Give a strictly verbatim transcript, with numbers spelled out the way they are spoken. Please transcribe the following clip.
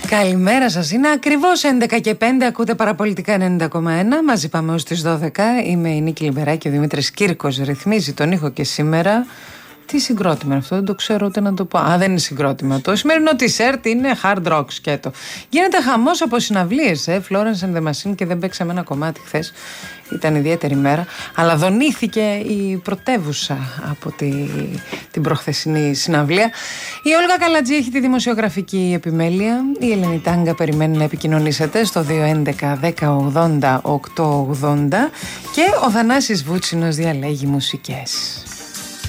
Καλημέρα σας, είναι ακριβώς έντεκα και πέντε, ακούτε Παραπολιτικά ενενήντα κόμμα ένα. Μαζί πάμε ως τις δώδεκα. Είμαι η Νίκη Λιμπεράκη και ο Δημήτρης Κύρκος ρυθμίζει τον ήχο και σήμερα. Τι συγκρότημα είναι αυτό, δεν το ξέρω ούτε να το πω. Α, δεν είναι συγκρότημα. Το σημερινό t-shirt είναι hard rock σκέτο. Γίνεται χαμός από συναυλίες, ε. Florence and the Machine, και δεν παίξαμε ένα κομμάτι χθες. Ήταν ιδιαίτερη μέρα. Αλλά δονήθηκε η πρωτεύουσα από τη, την προχθεσινή συναυλία. Η Όλγα Καλατζή έχει τη δημοσιογραφική επιμέλεια. Η Ελένη Τάγκα περιμένει να επικοινωνήσετε στο δύο έντεκα δέκα ογδόντα οκτακόσια ογδόντα. Και ο Θανάσης Βούτσινος διαλέγει μουσικές.